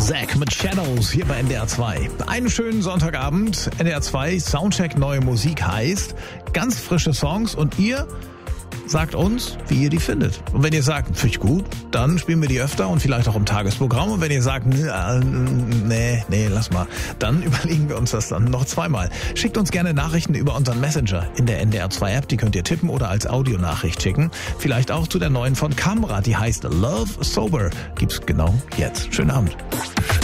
Zack mit Shadows hier bei NDR 2. Einen schönen Sonntagabend. NDR 2 Soundcheck neue Musik heißt ganz frische Songs und ihr sagt uns, wie ihr die findet. Und wenn ihr sagt, finde ich gut, dann spielen wir die öfter und vielleicht auch im Tagesprogramm. Und wenn ihr sagt, nee, lass mal, dann überlegen wir uns das dann noch zweimal. Schickt uns gerne Nachrichten über unseren Messenger in der NDR 2 App. Die könnt ihr tippen oder als Audionachricht schicken. Vielleicht auch zu der neuen von Camra, die heißt Love Sober. Gibt's genau jetzt. Schönen Abend.